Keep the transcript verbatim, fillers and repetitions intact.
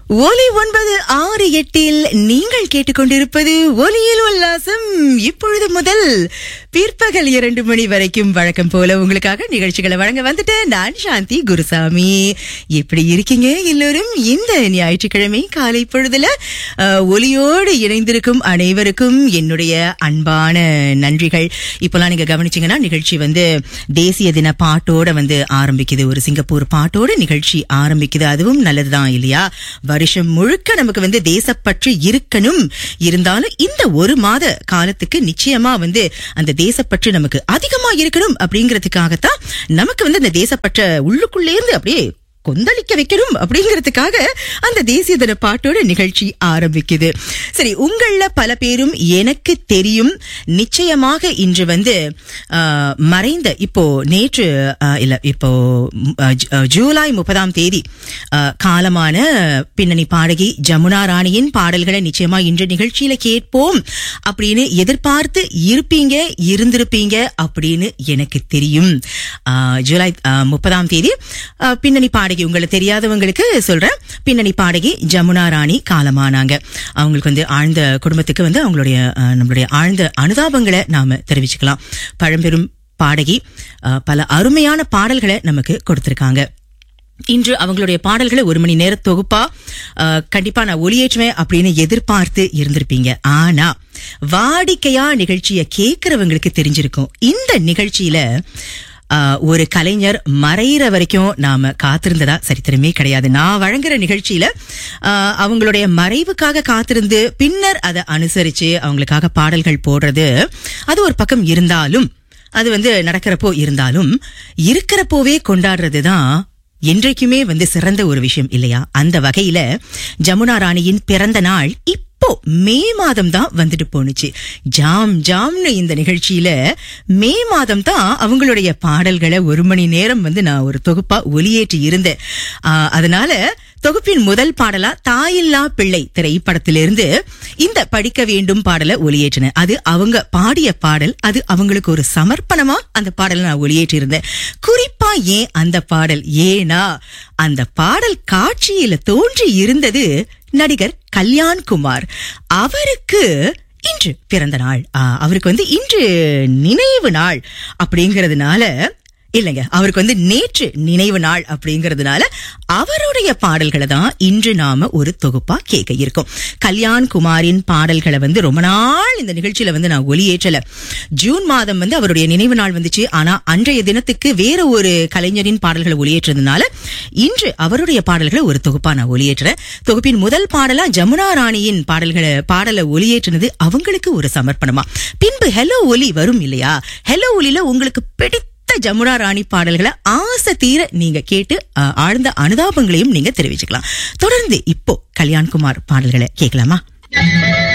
ஒலி ஒன்பது ஆறு எட்டில் நீங்கள் கேட்டுக்கொண்டிருப்பது ஒலியில் உல்லாசம். இப்பொழுது முதல் பிற்பகல் இரண்டு மணி வரைக்கும் வழக்கம் போல உங்களுக்காக நிகழ்ச்சிகளை வழங்க வந்துட்டேன். நான் சாந்தி குருசாமி. எப்படி இருக்கீங்க எல்லோரும்? இந்த ஞாயிற்றுக்கிழமை காலை பொழுதுல அஹ், ஒலியோடு இணைந்திருக்கும் அனைவருக்கும் என்னுடைய அன்பான நன்றிகள். இப்பெல்லாம் நீங்க கவனிச்சீங்கன்னா நிகழ்ச்சி வந்து தேசிய தின பாட்டோட வந்து ஆரம்பிக்குது. ஒரு சிங்கப்பூர் பாட்டோட நிகழ்ச்சி ஆரம்பிக்குது. அதுவும் நல்லதுதான் இல்லையா? வருஷம் முழுக்க நமக்கு வந்து தேசப்பற்று இருக்கணும். இருந்தாலும் இந்த ஒரு மாத காலத்துக்கு நிச்சயமா வந்து அந்த தேசப்பற்று நமக்கு அதிகமா இருக்கணும் அப்படிங்கறதுக்காகத்தான் நமக்கு வந்து அந்த தேசப்பற்ற உள்ளுக்குள்ளே இருந்து அப்படியே கொந்தளிக்க வைக்கணும் அப்படிங்கிறதுக்காக அந்த தேசிய தின பாட்டோட நிகழ்ச்சி ஆரம்பிக்குது. சரி, உங்கள பல பேரும் எனக்கு தெரியும் நிச்சயமாக இன்று வந்து ஆஹ், மறைந்த இப்போ நேற்று ஆஹ், இல்ல இப்போ ஆஹ், ஜூ- ஆஹ், ஜூலை முப்பதாம் தேதி ஆஹ், காலமான பின்னணி பாடகி ஜமுனா ராணியின் பாடல்களை நிச்சயமா இன்று நிகழ்ச்சியில கேட்போம் அப்படின்னு எதிர்பார்த்து இருப்பீங்க, இருந்திருப்பீங்க அப்படின்னு எனக்கு தெரியும். ஆஹ், ஜூலை ஆஹ், முப்பதாம் தேதி ஆஹ், பின்னணி பாடகி, உங்களுக்கு தெரியாதவங்களுக்கு சொல்றேன், பின்னணி பாடகி ஜமுனா ராணி காலமானாங்க. அவங்களுக்கு வந்து ஆழ்ந்த குடும்பத்துக்கு வந்து அவங்களுடைய அஹ், நம்மளுடைய ஆழ்ந்த அனுதாபங்களை நாம தெரிவிச்சுக்கலாம். பழம்பெரும் பாடகி, அஹ், பல அருமையான பாடல்களை நமக்கு கொடுத்திருக்காங்க. இன்று அவங்களுடைய பாடல்களை ஒரு மணி நேர தொகுப்பா அஹ், கண்டிப்பா நான் ஒளியேற்றுவேன் அப்படின்னு எதிர்பார்த்து இருந்திருப்பீங்க. ஆனா வாடிக்கையா நிகழ்ச்சியை கேட்கிறவங்களுக்கு தெரிஞ்சிருக்கும், இந்த நிகழ்ச்சியில ஆஹ், ஒரு கலைஞர் மறையிற வரைக்கும் நாம காத்திருந்ததா சரித்திரமே கிடையாது. நான் வழங்குற நிகழ்ச்சியில ஆஹ், அவங்களுடைய மறைவுக்காக காத்திருந்து பின்னர் அதை அனுசரிச்சு அவங்களுக்காக பாடல்கள் போடுறது அது ஒரு பக்கம் இருந்தாலும், அது வந்து நடக்கிறப்போ இருந்தாலும், இருக்கிறப்போவே கொண்டாடுறதுதான் என்றைக்குமே வந்து சிறந்த ஒரு விஷயம் இல்லையா? அந்த வகையில ஜமுனா ராணியின் பிறந்த நாள் இப்போ மே மாதம் தான் வந்துட்டு போனுச்சு. ஜாம் ஜாம்னு இந்த நிகழ்ச்சியில மே மாதம் தான் அவங்களுடைய பாடல்களை ஒரு மணி நேரம் வந்து நான் ஒரு தொகுப்பா ஒலியேற்றி இருந்தேன். ஆஹ், அதனால தொகுப்பின் முதல் பாடலா தாயில்லா பிள்ளை திரைப்படத்திலிருந்து இந்த படிக்க வேண்டும் பாடலை ஒலியேற்றினேன். அது அவங்க பாடிய பாடல், அது அவங்களுக்கு ஒரு சமர்ப்பணமா அந்த பாடலை நான் ஒலியேற்றி இருந்தேன். குறிப்பா ஏன் அந்த பாடல்? ஏனா அந்த பாடல் காட்சியில தோன்றி இருந்தது நடிகர் கல்யாண் குமார். அவருக்கு இன்று பிறந்த நாள். ஆ, அவருக்கு வந்து இன்று நினைவு நாள் அப்படிங்கறதுனால இல்லைங்க, அவருக்கு வந்து நேற்று நினைவு நாள் அப்படிங்கறதுனால அவருடைய பாடல்களை தான் இன்று நாம ஒரு தொகுப்பா கேட்க இருக்கோம். கல்யாண் குமாரின் பாடல்களை வந்து ரொம்ப நாள் இந்த நிகழ்ச்சியில வந்து நான் ஒலியேற்றல. ஜூன் மாதம் வந்து அவருடைய நினைவு நாள் வந்துச்சு. ஆனா அன்றைய தினத்துக்கு வேற ஒரு கலைஞரின் பாடல்களை ஒலியேற்றதுனால இன்று அவருடைய பாடல்களை ஒரு தொகுப்பா நான் ஒலியேற்றுறேன். தொகுப்பின் முதல் பாடலா ஜமுனா ராணியின் பாடல்களை பாடலை ஒலியேற்றினது அவங்களுக்கு ஒரு சமர்ப்பணமா. பின்பு ஹெலோ ஒலி வரும் இல்லையா? ஹெலோ ஒலியில உங்களுக்கு பிடித்த ஜமுனா ராணி பாடல்களை ஆசை தீர நீங்க கேட்டு அஹ், ஆழ்ந்த அனுதாபங்களையும் நீங்க தெரிவிச்சுக்கலாம். தொடர்ந்து இப்போ கல்யாண்குமார் பாடல்களை கேட்கலாமா?